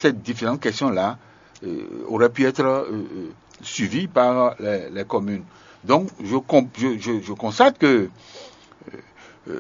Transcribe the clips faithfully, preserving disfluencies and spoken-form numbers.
ces différentes questions-là euh, auraient pu être euh, suivies par les, les communes. Donc, je, je, je, je constate que euh,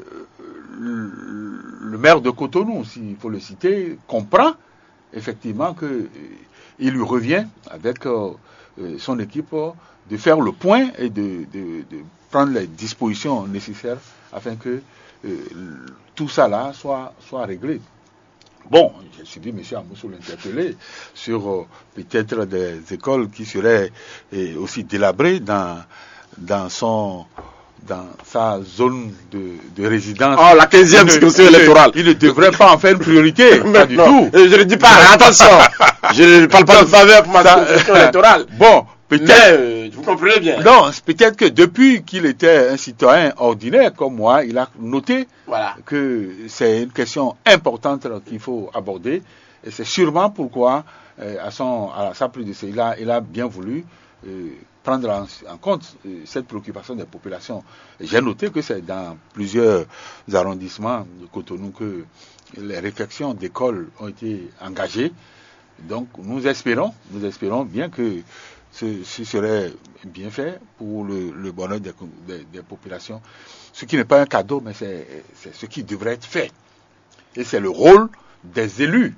le, le maire de Cotonou, s'il faut le citer, comprend effectivement que euh, il lui revient avec euh, son équipe de faire le point et de, de, de prendre les dispositions nécessaires afin que euh, tout ça là soit, soit réglé. Bon, je suis dit, M. Amoussou l'interpeller sur euh, peut-être des écoles qui seraient euh, aussi délabrées dans, dans son... dans sa zone de, de résidence. Oh, la quinzième circonscription électorale. Il ne devrait pas en faire une priorité, pas du non, tout. Je ne dis pas, attention, je ne parle pas de faveur pour ma circonscription électorale. Bon, peut-être... Euh, vous comprenez bien. Non, peut-être que depuis qu'il était un citoyen ordinaire comme moi, il a noté voilà. que c'est une question importante qu'il faut aborder. Et c'est sûrement pourquoi, euh, à, son, à sa prise de décision, il a, il a bien voulu... Euh, prendre en, en compte euh, cette préoccupation des populations. J'ai noté que c'est dans plusieurs arrondissements de Cotonou que les réflexions d'écoles ont été engagées. Donc nous espérons, nous espérons bien que ce, ce serait bien fait pour le, le bonheur des, des, des populations. Ce qui n'est pas un cadeau, mais c'est, c'est ce qui devrait être fait. Et c'est le rôle des élus,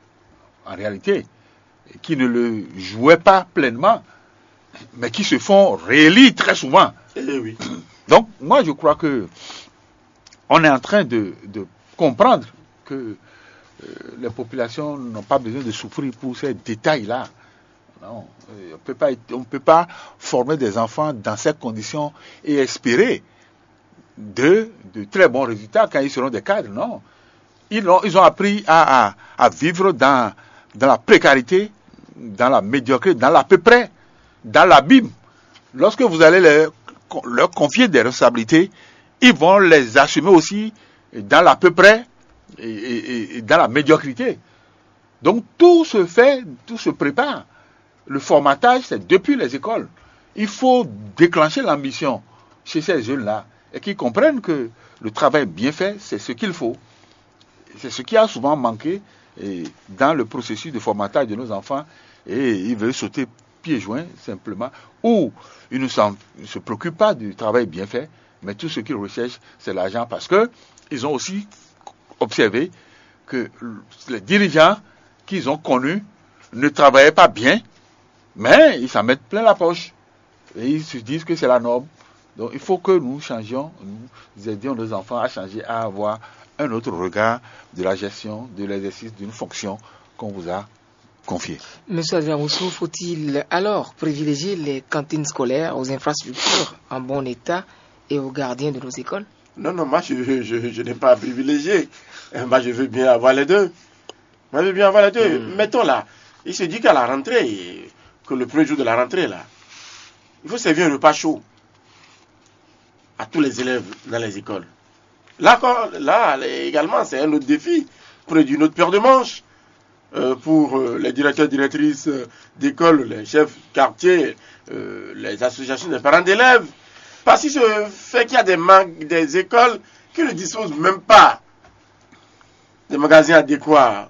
en réalité, qui ne le jouaient pas pleinement, mais qui se font réélire très souvent. Eh oui. Donc, moi, je crois que on est en train de, de comprendre que euh, les populations n'ont pas besoin de souffrir pour ces détails-là. Non, on ne peut pas, on peut pas former des enfants dans ces conditions et espérer de, de très bons résultats quand ils seront des cadres. Non, ils ont, ils ont appris à, à, à vivre dans, dans la précarité, dans la médiocrité, dans l'à peu près. Dans l'abîme, lorsque vous allez leur, leur confier des responsabilités, ils vont les assumer aussi dans l'à peu près et, et, et dans la médiocrité. Donc tout se fait, tout se prépare. Le formatage, c'est depuis les écoles. Il faut déclencher l'ambition chez ces jeunes-là et qu'ils comprennent que le travail bien fait, c'est ce qu'il faut. C'est ce qui a souvent manqué et dans le processus de formatage de nos enfants et ils veulent sauter pieds joints simplement, ou ils ne, ne se préoccupent pas du travail bien fait, mais tout ce qu'ils recherchent, c'est l'argent, parce que ils ont aussi observé que les dirigeants qu'ils ont connus ne travaillaient pas bien, mais ils s'en mettent plein la poche. Et ils se disent que c'est la norme. Donc il faut que nous changions, nous aidions nos enfants à changer, à avoir un autre regard de la gestion, de l'exercice d'une fonction qu'on vous a confiée. Monsieur Adrien Amoussou, faut-il alors privilégier les cantines scolaires aux infrastructures en bon état et aux gardiens de nos écoles? Non, non, moi je, je, je n'ai pas à privilégier. Moi je veux bien avoir les deux. Moi je veux bien avoir les deux. Mmh. Mettons là, il se dit qu'à la rentrée, que le premier jour de la rentrée là, il faut servir un repas chaud à tous les élèves dans les écoles. Là, là également, c'est un autre défi, pour une autre paire de manches, euh, pour euh, les directeurs, directrices euh, d'école, les chefs quartier, euh, les associations des parents d'élèves. Parce qu'il se fait qu'il y a des, des écoles qui ne disposent même pas des magasins adéquats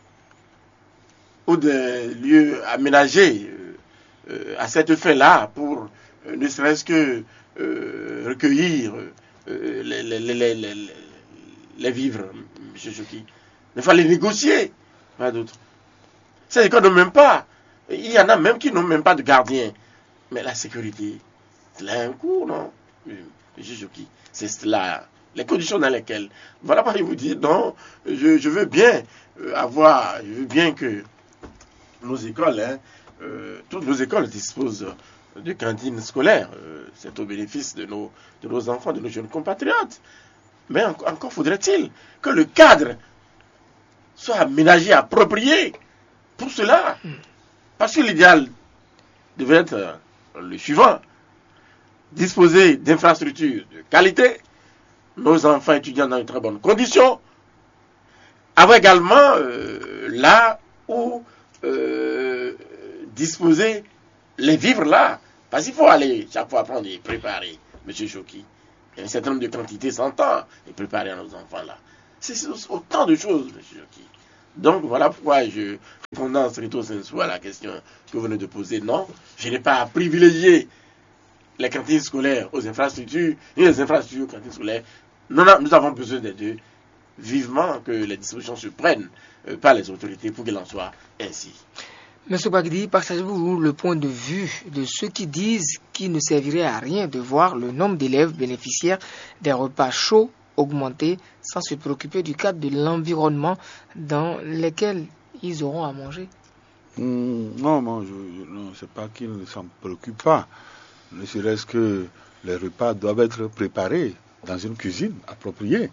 ou des lieux aménagés euh, euh, à cette fin-là pour euh, ne serait-ce que euh, recueillir euh, les, les, les, les, les, les vivres, M. Choki. Il fallait négocier, pas d'autres. Ces écoles n'ont même pas. Il y en a même qui n'ont même pas de gardien. Mais la sécurité, c'est un cours, non, M. Choki. C'est là les conditions dans lesquelles. Voilà pourquoi je vous dis, non, je, je veux bien avoir, je veux bien que nos écoles, hein, euh, toutes nos écoles disposent de cantines scolaires. Euh, c'est au bénéfice de nos, de nos enfants, de nos jeunes compatriotes. Mais en, encore faudrait-il que le cadre soit aménagé, approprié pour cela. Parce que l'idéal devrait être le suivant. Disposer d'infrastructures de qualité, nos enfants étudiant dans de très bonnes conditions, avoir également euh, là où euh, disposer les vivres là. Parce qu'il faut aller chaque fois prendre et préparer, M. Choki. Il y a un certain nombre de quantités s'entend et préparer à nos enfants là. C'est autant de choses, M. Choki. Donc voilà pourquoi je, répondant stricto sensu à la question que vous venez de poser, non, je n'ai pas à privilégier les cantines scolaires aux infrastructures et les infrastructures aux cantines scolaires. Nous, nous avons besoin des deux. Vivement que les dispositions se prennent euh, par les autorités pour qu'il en soit ainsi. Monsieur Bagdi, partagez-vous le point de vue de ceux qui disent qu'il ne servirait à rien de voir le nombre d'élèves bénéficiaires des repas chauds augmenter sans se préoccuper du cadre de l'environnement dans lequel ils auront à manger? Mmh, non, non, je, non, c'est pas qu'ils ne s'en préoccupent pas. Ne serait-ce que les repas doivent être préparés dans une cuisine appropriée.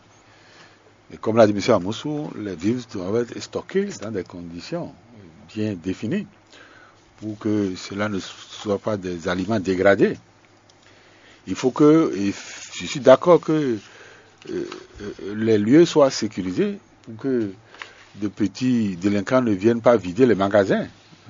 Et comme l'a dit M. Amoussou, les vivres doivent être stockés dans des conditions bien définies pour que cela ne soit pas des aliments dégradés. Il faut que, et je suis d'accord que euh, les lieux soient sécurisés pour que de petits délinquants ne viennent pas vider les magasins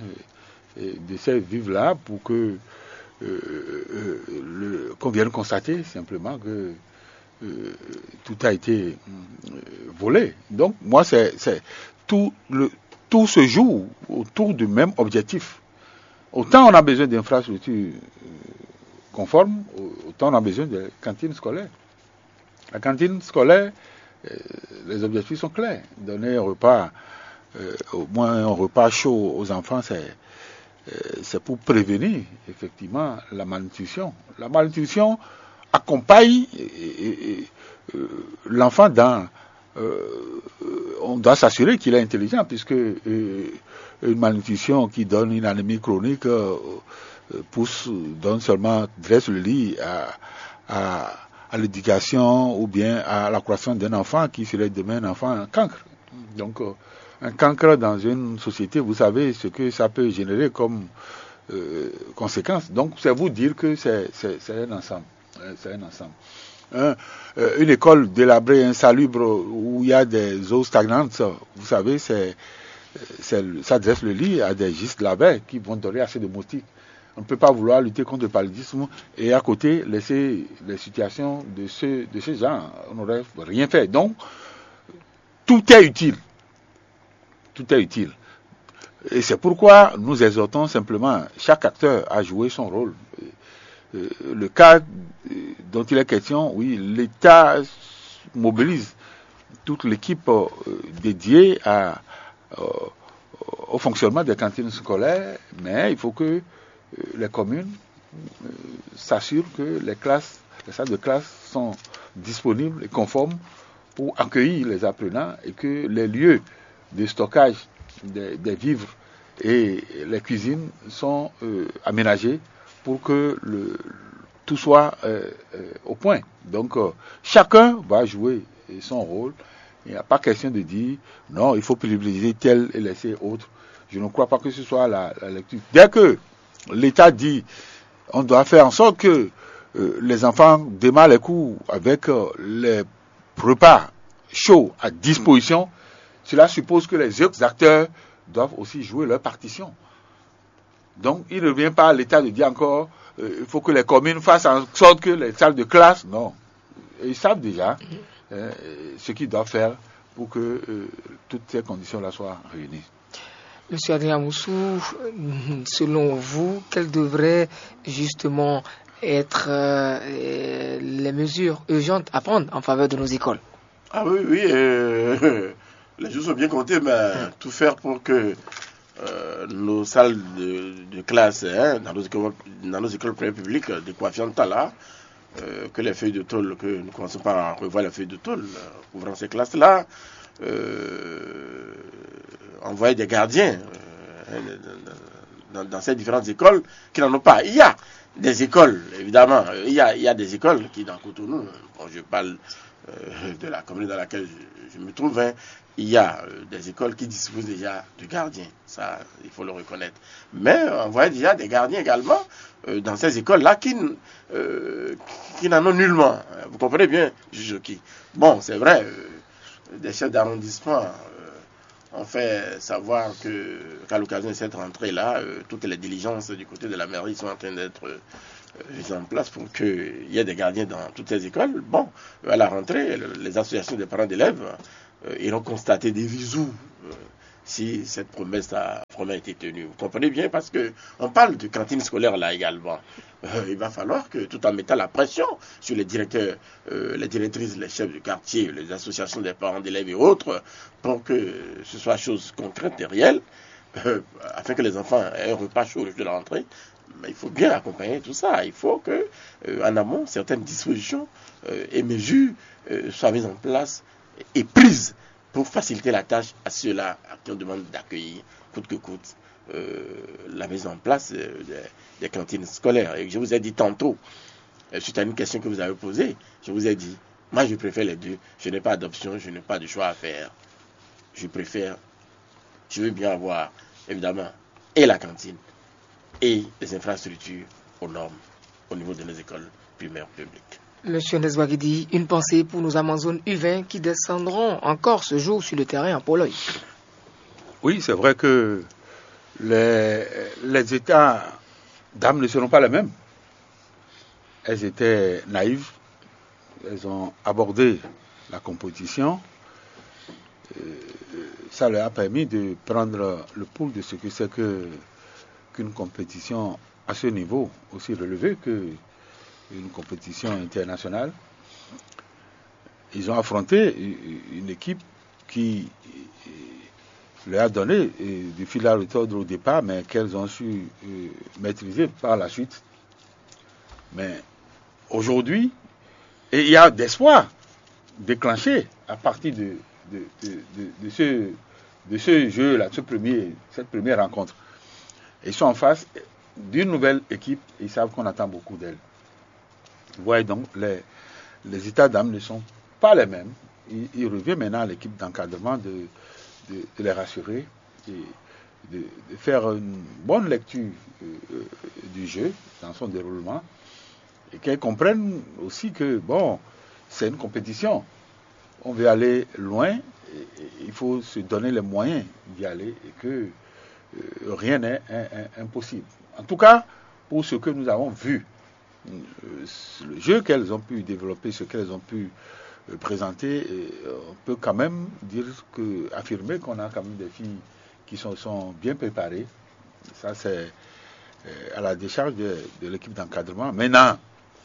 euh, de ces vivres-là pour que euh, euh, le, qu'on vienne constater simplement que Euh, tout a été euh, volé. Donc, moi, c'est, c'est tout, le, tout se joue autour du même objectif. Autant on a besoin d'infrastructures euh, conformes, autant on a besoin de cantines scolaires. La cantine scolaire, euh, les objectifs sont clairs. Donner un repas, euh, au moins un repas chaud aux enfants, c'est, euh, c'est pour prévenir effectivement la malnutrition. La malnutrition accompagne et, et, et, euh, l'enfant dans... Euh, on doit s'assurer qu'il est intelligent, puisque euh, une malnutrition qui donne une anémie chronique euh, pousse, donne seulement, dresse le lit à, à, à l'éducation ou bien à la croissance d'un enfant qui serait demain un enfant un cancre. Donc euh, un cancre dans une société, vous savez ce que ça peut générer comme euh, conséquence. Donc c'est vous dire que c'est, c'est, c'est un ensemble. C'est un ensemble. Un, euh, une école délabrée, insalubre, où il y a des eaux stagnantes, vous savez, c'est, c'est, ça dresse le lit à des gistes labés qui vont donner assez de moustiques. On ne peut pas vouloir lutter contre le paludisme et à côté laisser les situations de ce, de ces gens. On n'aurait rien fait. Donc, tout est utile. Tout est utile. Et c'est pourquoi nous exhortons simplement chaque acteur à jouer son rôle. Euh, le cas dont il est question, oui, l'État mobilise toute l'équipe euh, dédiée à, euh, au fonctionnement des cantines scolaires, mais il faut que euh, les communes euh, s'assurent que les classes, les salles de classe sont disponibles et conformes pour accueillir les apprenants et que les lieux de stockage des, des vivres et les cuisines sont euh, aménagés pour que le, tout soit euh, euh, au point. Donc, euh, chacun va jouer son rôle. Il n'y a pas question de dire, non, il faut privilégier tel et laisser autre. Je ne crois pas que ce soit la, la lecture. Dès que l'État dit, on doit faire en sorte que euh, les enfants démarrent les cours avec euh, les repas chauds à disposition, cela suppose que les autres acteurs doivent aussi jouer leur partition. Donc, il ne revient pas à l'État de dire encore, euh, il faut que les communes fassent en sorte que les salles de classe, non. Ils savent déjà euh, ce qu'ils doivent faire pour que euh, toutes ces conditions-là soient réunies. Monsieur Adrien Moussou, selon vous, quelles devraient justement être euh, les mesures urgentes à prendre en faveur de nos écoles? Ah oui, oui, euh, les jours sont bien comptés, mais hum. tout faire pour que Euh, nos salles de, de classe hein, dans, nos écoles, dans nos écoles publiques de Kwafianta là, euh, que les feuilles de tôle, que nous commençons par revoir les feuilles de tôle euh, couvrant ces classes-là, euh, envoyer des gardiens euh, dans, dans ces différentes écoles qui n'en ont pas. Il y a des écoles, évidemment, il y a, il y a des écoles qui dans Cotonou, bon, je parle euh, de la commune dans laquelle je, je me trouve, hein, il y a euh, des écoles qui disposent déjà de gardiens, ça il faut le reconnaître. Mais on voit déjà des gardiens également euh, dans ces écoles-là qui, euh, qui n'en ont nullement. Vous comprenez bien, juge qui. Bon, c'est vrai, euh, des chefs d'arrondissement euh, ont fait savoir que, qu'à l'occasion de cette rentrée-là, euh, toutes les diligences du côté de la mairie sont en train d'être euh, mises en place pour qu'il y ait des gardiens dans toutes ces écoles. Bon, à la rentrée, les associations des parents d'élèves Euh, ils ont constaté des visous euh, si cette promesse a vraiment été tenue. Vous comprenez bien, parce qu'on parle de cantine scolaire là également. Euh, il va falloir que, tout en mettant la pression sur les directeurs, euh, les directrices, les chefs de quartier, les associations des parents d'élèves et autres, pour que ce soit chose concrète et réelle, euh, afin que les enfants aient un repas chaud au jour de la rentrée. Mais il faut bien accompagner tout ça. Il faut que, euh, en amont, certaines dispositions euh, et mesures euh, soient mises en place et prises pour faciliter la tâche à ceux-là à qui on demande d'accueillir, coûte que coûte, euh, la mise en place euh, des, des cantines scolaires. Et je vous ai dit tantôt, euh, suite à une question que vous avez posée, je vous ai dit, moi je préfère les deux. Je n'ai pas d'option, je n'ai pas de choix à faire. Je préfère, je veux bien avoir, évidemment, et la cantine, et les infrastructures aux normes au niveau de nos écoles primaires publiques. Monsieur Neswagidi, une pensée pour nos Amazones U vingt qui descendront encore ce jour sur le terrain en Pologne. Oui, c'est vrai que les, les états d'âme ne seront pas les mêmes. Elles étaient naïves, elles ont abordé la compétition. Ça leur a permis de prendre le pouls de ce que c'est que qu'une compétition à ce niveau, aussi relevée qu'une compétition internationale. Ils ont affronté une équipe qui leur a donné du fil à retordre au départ, mais qu'elles ont su maîtriser par la suite. Mais aujourd'hui, il y a d'espoir déclenché à partir de, de, de, de, de ce, de ce jeu-là, ce premier, cette première rencontre. Ils sont en face d'une nouvelle équipe, ils savent qu'on attend beaucoup d'elle. Vous voyez donc, les, les états d'âme ne sont pas les mêmes. Il, il revient maintenant à l'équipe d'encadrement de, de, de les rassurer, et de, de faire une bonne lecture euh, du jeu dans son déroulement, et qu'elles comprennent aussi que, bon, c'est une compétition. On veut aller loin, et, et il faut se donner les moyens d'y aller, et que Euh, rien n'est impossible. En tout cas, pour ce que nous avons vu, euh, le jeu qu'elles ont pu développer, ce qu'elles ont pu euh, présenter, euh, on peut quand même dire que, affirmer qu'on a quand même des filles qui sont, sont bien préparées. Ça, c'est euh, à la décharge de, de l'équipe d'encadrement. Maintenant,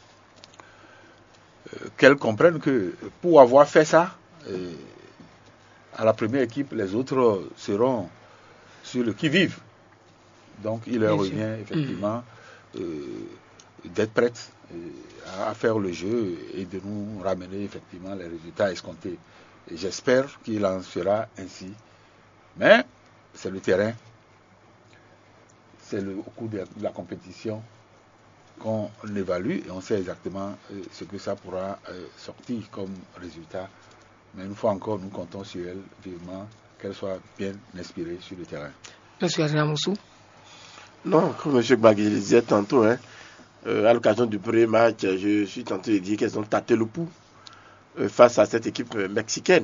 euh, qu'elles comprennent que pour avoir fait ça, euh, à la première équipe, les autres seront sur le qui-vive. Donc il leur Bien revient sûr. effectivement euh, d'être prêtes euh, à faire le jeu et de nous ramener effectivement les résultats escomptés. Et j'espère qu'il en sera ainsi. Mais c'est le terrain, c'est le, au cours de la compétition qu'on évalue et on sait exactement euh, ce que ça pourra euh, sortir comme résultat. Mais une fois encore, nous comptons sur elle vivement, qu'elle soit bien inspirée sur le terrain. Monsieur Adrien Moussou. Non, comme M. Gbagui le disait tantôt, hein, euh, à l'occasion du premier match, je suis tenté de dire qu'elles ont tâté le pouls euh, face à cette équipe euh, mexicaine.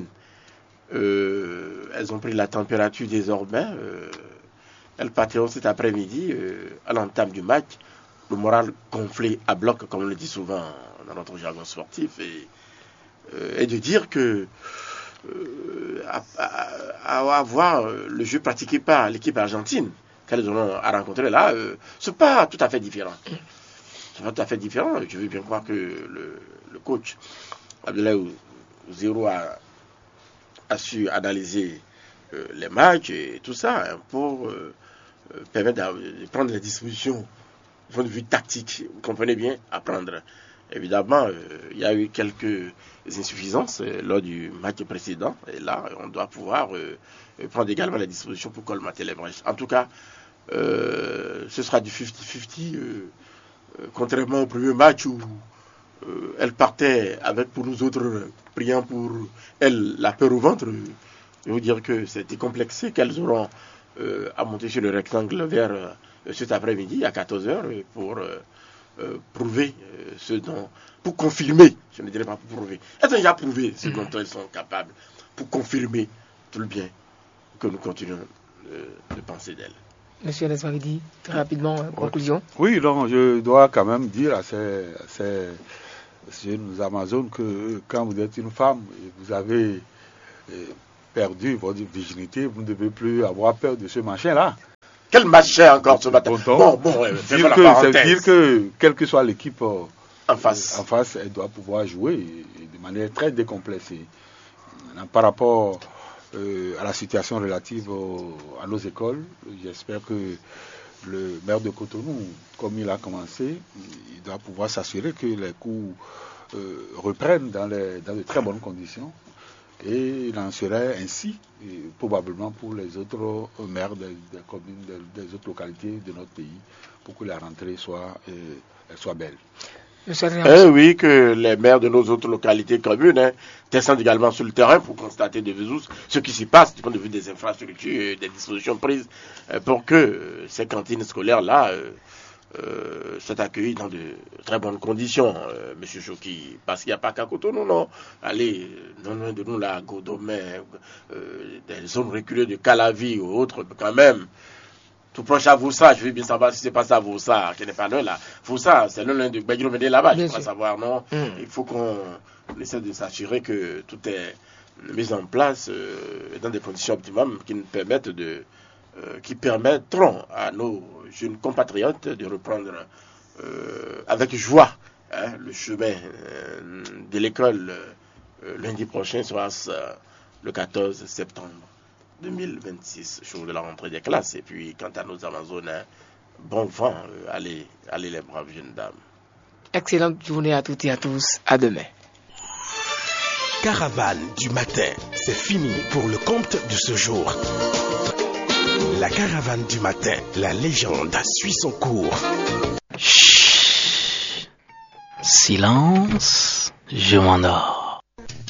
Euh, elles ont pris la température désormais. Euh, elles partiront cet après-midi euh, à l'entame du match. Le moral gonflé à bloc, comme on le dit souvent dans notre jargon sportif, et, euh, et de dire que Euh, à, à, à voir le jeu pratiqué par l'équipe argentine qu'elles auront à rencontrer là, euh, c'est pas tout à fait différent. C'est pas tout à fait différent. Je veux bien croire que le, le coach Abdoulaye Zero a, a su analyser euh, les matchs et tout ça hein, pour euh, permettre de prendre les dispositions du point de vue tactique. Vous comprenez bien, à prendre. Évidemment, euh, il y a eu quelques insuffisances euh, lors du match précédent. Et là, on doit pouvoir euh, prendre également les dispositions pour colmater les brèches. En tout cas, euh, ce sera du cinquante cinquante, euh, euh, contrairement au premier match où euh, elle partait avec, pour nous autres, priant pour elle la peur au ventre. Je veux dire que c'était complexé qu'elles auront euh, à monter sur le rectangle vers euh, cet après-midi à quatorze heures pour... Euh, Euh, prouver euh, ce dont, pour confirmer, je ne dirais pas pour prouver, elles ont déjà prouvé ce dont elles sont capables, pour confirmer tout le bien que nous continuons euh, de penser d'elles. Monsieur Neswagidi, très rapidement, euh, conclusion. Oui, donc je dois quand même dire à ces, à ces jeunes Amazones que quand vous êtes une femme, vous avez euh, perdu votre virginité, vous ne devez plus avoir peur de ce machin-là. Quel machin encore ce matin? Bon, bon, ouais, dire que, ça veut dire que, quelle que soit l'équipe euh, en face, en face, elle doit pouvoir jouer de manière très décomplexée. Maintenant, par rapport euh, à la situation relative au, à nos écoles, j'espère que le maire de Cotonou, comme il a commencé, il doit pouvoir s'assurer que les cours euh, reprennent dans, les, dans de très bonnes conditions. Et il en serait ainsi, et probablement pour les autres maires des, des communes, des, des autres localités de notre pays, pour que la rentrée soit, euh, soit belle. Eh oui, que les maires de nos autres localités communes hein, descendent également sur le terrain pour constater de visu ce qui s'y passe du point de vue des infrastructures, des dispositions prises euh, pour que euh, ces cantines scolaires-là euh, euh, soient accueillies dans de très bonnes conditions, euh, Monsieur Choki. Parce qu'il n'y a pas qu'à Cotonou, non. Allez, non loin de nous, là, à Godomé, euh, des zones reculées de Calavi ou autres, quand même. Tout proche à Voussa, je veux bien savoir si c'est pas ça Voussa, qui n'est pas loin là. Voussa, c'est l'un de Bégromédé là-bas, je veux savoir, non? Mm. Il faut qu'on essaie de s'assurer que tout est mis en place euh, dans des conditions optimales qui nous permettent de, euh, qui permettront à nos jeunes compatriotes de reprendre euh, avec joie hein, le chemin euh, de l'école euh, lundi prochain, soit euh, le quatorze septembre. deux mille vingt-six, jour de la rentrée des classes. Et puis, quant à nos Amazones, hein, bon vent, euh, allez, allez les braves jeunes dames. Excellente journée à toutes et à tous. À demain. Caravane du matin, c'est fini pour le compte de ce jour. La caravane du matin, la légende suit son cours. Chut. Silence, je m'endors.